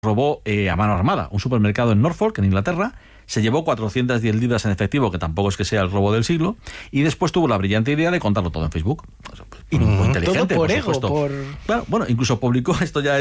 robó a mano armada un supermercado en Norfolk, en Inglaterra. Se llevó 410 libras en efectivo, que tampoco es que sea el robo del siglo, y después tuvo la brillante idea de contarlo todo en Facebook. Y muy inteligente, todo por supuesto. ego, Claro, bueno, incluso publicó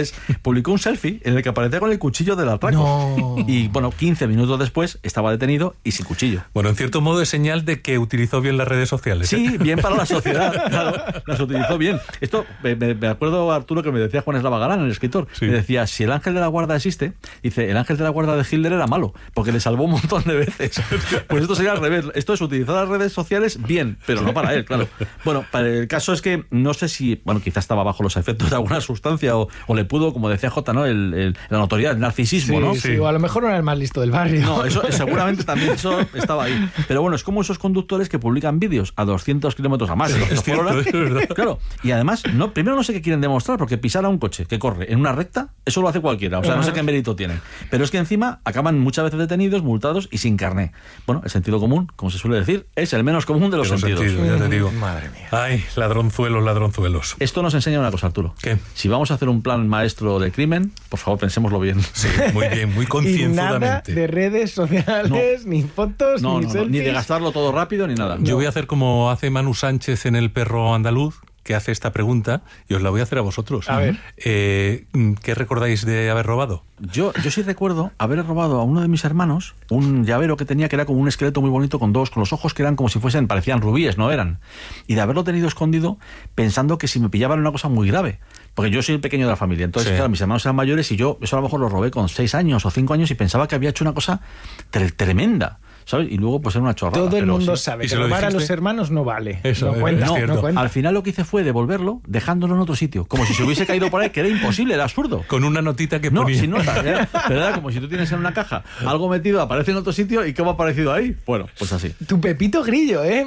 un selfie en el que aparecía con el cuchillo del atraco. No. Y bueno, 15 minutos después estaba detenido y sin cuchillo. Bueno, en cierto modo es señal de que utilizó bien las redes sociales. Sí, bien para la sociedad, claro, las utilizó bien. Esto, me acuerdo, Arturo, que me decía Juan Eslava Galán, el escritor, Sí. me decía, si el ángel de la guarda existe, dice, el ángel de la guarda de Hitler era malo, porque le salvó un montón de veces. Pues esto sería al revés, esto es utilizar las redes sociales bien, pero no para él, claro. Bueno, para el caso es que no sé si, bueno, quizás estaba bajo los efectos de alguna sustancia o le pudo, como decía Jota, ¿no? La notoriedad, el narcisismo, Sí, ¿no? sí, o a lo mejor no era el más listo del barrio. No, eso seguramente también eso estaba ahí. Pero bueno, es como esos conductores que publican vídeos a 200 kilómetros a más por hora. Es verdad. Claro, y además, primero no sé qué quieren demostrar, porque pisar a un coche que corre en una recta, eso lo hace cualquiera, o sea, no sé qué mérito tienen. Pero es que encima acaban muchas veces detenidos, multados y sin carné. Bueno, el sentido común, como se suele decir, es el menos común de los sentidos. Ya te digo. Madre mía. Ay, ladronzuelos. Esto nos enseña una cosa, Arturo. ¿Qué? Si vamos a hacer un plan maestro de crimen, por favor, pensémoslo bien. Sí, muy bien, muy Y nada concienzudamente. de redes sociales, ni fotos, No, ni no, selfies. ni de gastarlo todo rápido, ni nada. Yo voy a hacer como hace Manu Sánchez en El perro andaluz, que hace esta pregunta, y os la voy a hacer a vosotros. A ver. ¿Qué recordáis de haber robado? Yo sí recuerdo haber robado a uno de mis hermanos un llavero que tenía, que era como un esqueleto muy bonito con los ojos que eran como si parecían rubíes, no eran. Y de haberlo tenido escondido pensando que si me pillaban era una cosa muy grave. Porque yo soy el pequeño de la familia. Entonces, Sí. claro, mis hermanos eran mayores y yo eso a lo mejor lo robé con 6 años o 5 años y pensaba que había hecho una cosa tremenda, ¿sabes? Y luego pues era una chorrada. Todo el pero mundo sí. sabe ¿Y que se lo robar a dijiste? los hermanos no vale. Eso, no cuenta, es cierto. no cuenta. Al final lo que hice fue devolverlo dejándolo en otro sitio. Como si se hubiese caído por ahí, que era imposible, era absurdo. Con una notita que No, ponía. sin nota. Pero era como si tú tienes en una caja algo metido, aparece en otro sitio y ¿cómo ha aparecido ahí? Bueno, pues así. Tu Pepito Grillo, ¿eh?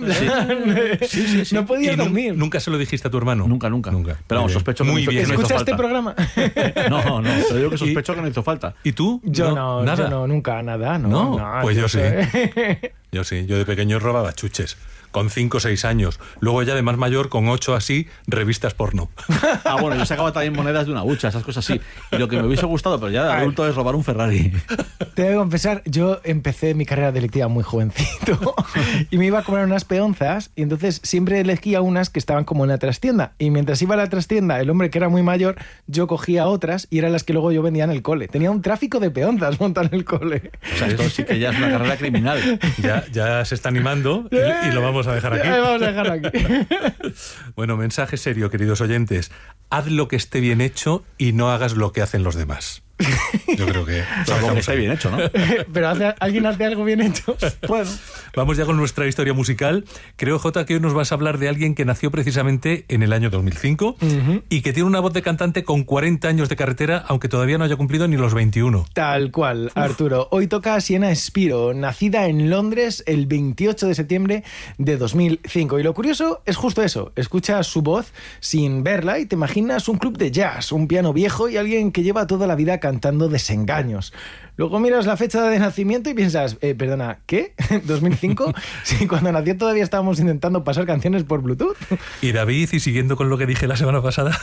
Sí. No podías ¿Y dormir. nunca se lo dijiste a tu hermano? Nunca. Pero Muy vamos, bien. sospecho que Muy no hizo- bien. que no hizo ¿Escuchas este falta. programa? No, te digo que sospecho que no hizo falta. ¿Y tú? Yo nada. yo no, nunca, nada. ¿No? Pues yo sí. sé. Yo sí, yo de pequeño robaba chuches, con 5 o 6 años. Luego ya de más mayor, con 8 así, revistas porno. Ah, bueno, yo sacaba también monedas de una hucha, esas cosas así. Y lo que me hubiese gustado, pero ya de adulto, es robar un Ferrari. Te debo confesar, yo empecé mi carrera delictiva muy jovencito y me iba a comprar unas peonzas y entonces siempre elegía unas que estaban como en la trastienda y mientras iba a la trastienda el hombre que era muy mayor, yo cogía otras y eran las que luego yo vendía en el cole. Tenía un tráfico de peonzas montado en el cole. O sea, esto sí que ya es una carrera criminal. Ya se está animando y lo vamos a dejar aquí. Vamos a dejarlo aquí. Bueno, mensaje serio, queridos oyentes. Haz lo que esté bien hecho y no hagas lo que hacen los demás. Yo creo que... Salvo que esté bien hecho, ¿no? Pero ¿alguien hace algo bien hecho? Bueno. Vamos ya con nuestra historia musical. Creo, Jota, que hoy nos vas a hablar de alguien que nació precisamente en el año 2005 y que tiene una voz de cantante con 40 años de carretera, aunque todavía no haya cumplido ni los 21. Tal cual, Arturo. Hoy toca Sienna Spiro, nacida en Londres el 28 de septiembre de 2005. Y lo curioso es justo eso. Escuchas su voz sin verla y te imaginas un club de jazz, un piano viejo y alguien que lleva toda la vida cantando desengaños. Luego miras la fecha de nacimiento y piensas, perdona, ¿qué? ¿2005? Sí, cuando nació todavía estábamos intentando pasar canciones por Bluetooth. Y David, y siguiendo con lo que dije la semana pasada,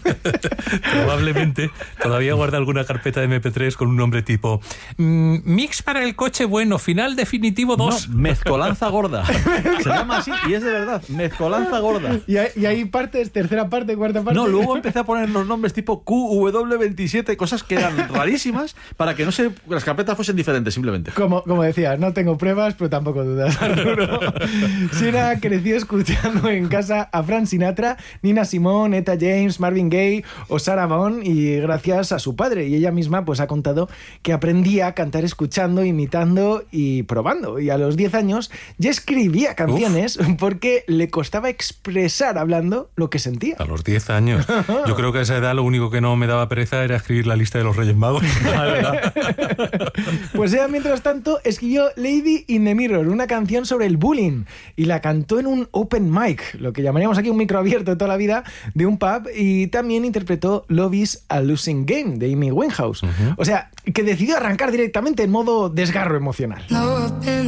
probablemente todavía guarda alguna carpeta de MP3 con un nombre tipo Mix para el coche bueno, final definitivo 2. No, mezcolanza gorda. Se llama así y es de verdad, mezcolanza gorda. Y hay partes, tercera parte, cuarta parte. No, luego empecé a poner los nombres tipo QW27, cosas que eran rarísimas, para que las carpetas fuesen diferentes, simplemente. Como decías, no tengo pruebas, pero tampoco dudas, Arturo. Sienna creció escuchando en casa a Frank Sinatra, Nina Simone, Etta James, Marvin Gaye o Sarah Vaughan, y gracias a su padre. Y ella misma pues ha contado que aprendía a cantar escuchando, imitando y probando. Y a los 10 años ya escribía canciones porque le costaba expresar hablando lo que sentía. A los 10 años. Yo creo que a esa edad lo único que no me daba pereza era escribir la lista de los Reyes Magos. La verdad. Pues ella, mientras tanto, escribió Lady in the Mirror, una canción sobre el bullying, y la cantó en un open mic, lo que llamaríamos aquí un micro abierto de toda la vida, de un pub, y también interpretó Love is a Losing Game, de Amy Winehouse. O sea, que decidió arrancar directamente en modo desgarro emocional.